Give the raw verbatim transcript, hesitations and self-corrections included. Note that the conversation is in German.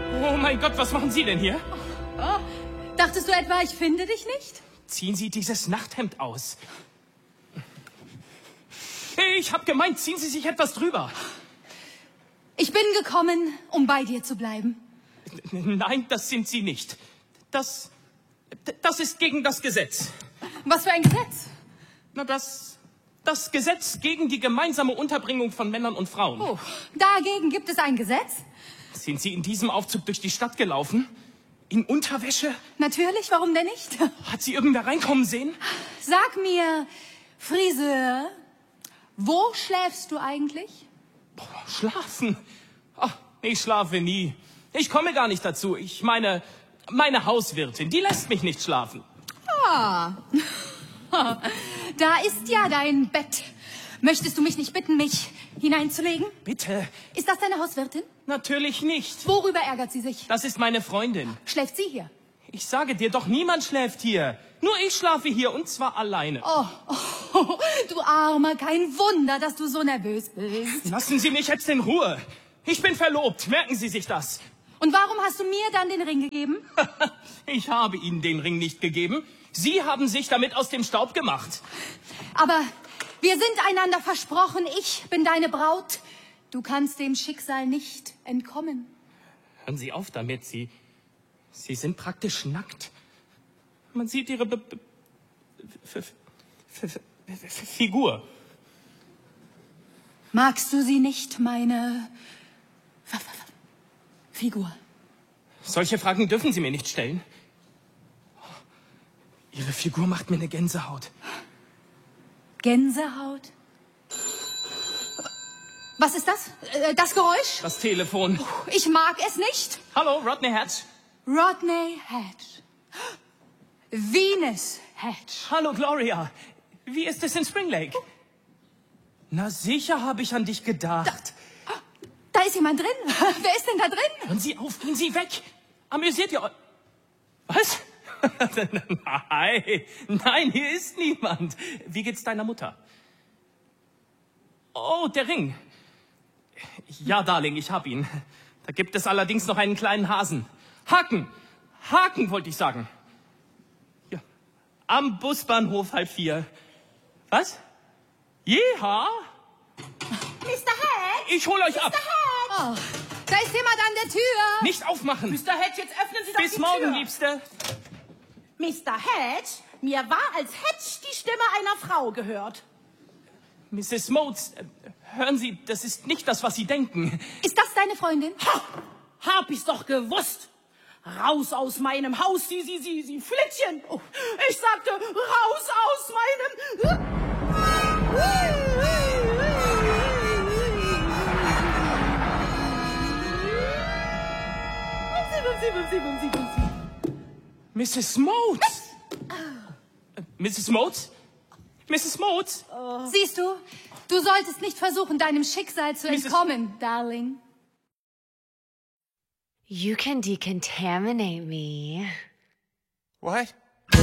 Oh mein Gott, was machen Sie denn hier? Oh, dachtest du etwa, ich finde dich nicht? Ziehen Sie dieses Nachthemd aus. Ich hab gemeint, ziehen Sie sich etwas drüber. Ich bin gekommen, um bei dir zu bleiben. Nein, das sind Sie nicht. Das, das ist gegen das Gesetz. Was für ein Gesetz? Na, das, das Gesetz gegen die gemeinsame Unterbringung von Männern und Frauen. Oh, dagegen gibt es ein Gesetz? Sind Sie in diesem Aufzug durch die Stadt gelaufen? In Unterwäsche? Natürlich, warum denn nicht? Hat Sie irgendwer reinkommen sehen? Sag mir, Friseur, wo schläfst du eigentlich? Boah, schlafen? Ach, ich schlafe nie. Ich komme gar nicht dazu. Ich meine, meine Hauswirtin, die lässt mich nicht schlafen. Ah, da ist ja dein Bett. Möchtest du mich nicht bitten, mich hineinzulegen? Bitte? Ist das deine Hauswirtin? Natürlich nicht. Worüber ärgert sie sich? Das ist meine Freundin. Schläft sie hier? Ich sage dir doch, niemand schläft hier. Nur ich schlafe hier und zwar alleine. Oh, oh, du Armer, kein Wunder, dass du so nervös bist. Lassen Sie mich jetzt in Ruhe. Ich bin verlobt, merken Sie sich das. Und warum hast du mir dann den Ring gegeben? Ich habe Ihnen den Ring nicht gegeben. Sie haben sich damit aus dem Staub gemacht. Aber wir sind einander versprochen. Ich bin deine Braut. Du kannst dem Schicksal nicht entkommen. Hören Sie auf damit. Sie, Sie sind praktisch nackt. Man sieht Ihre Be Be F F F Figur. Magst du sie nicht, meine F F Figur? Solche Fragen dürfen Sie mir nicht stellen. Ihre Figur macht mir eine Gänsehaut. Gänsehaut? Was ist das? Äh, Das Geräusch? Das Telefon. Ich mag es nicht. Hallo, Rodney Hatch. Rodney Hatch. Venus Hatch. Hallo, Gloria. Wie ist es in Spring Lake? Na sicher habe ich an dich gedacht. Da ist jemand drin. Wer ist denn da drin? Hören Sie auf, gehen Sie weg. Amüsiert ihr euch? Was? Nein, nein, hier ist niemand. Wie geht's deiner Mutter? Oh, der Ring. Ja, Darling, ich hab ihn. Da gibt es allerdings noch einen kleinen Hasen. Haken, Haken wollte ich sagen. Ja, am Busbahnhof halb vier. Was? Jeha? Mister Hatch? Ich hol euch ab. Oh, da ist jemand an der Tür. Nicht aufmachen. Mister Hatch, jetzt öffnen Sie doch Bis die morgen, Tür. Liebste. Mister Hatch, mir war, als hätte ich die Stimme einer Frau gehört. Misses Motes, äh, hören Sie, das ist nicht das, was Sie denken. Ist das deine Freundin? Ha! Hab ich's doch gewusst. Raus aus meinem Haus, Sie, Sie, Sie, Sie Flittchen. Oh, ich sagte, raus aus meinem... Misses Motes! Äh, Misses Motes? Misses Motes? Siehst du, du solltest nicht versuchen, deinem Schicksal zu Misses entkommen, Darling. You can decontaminate me. What?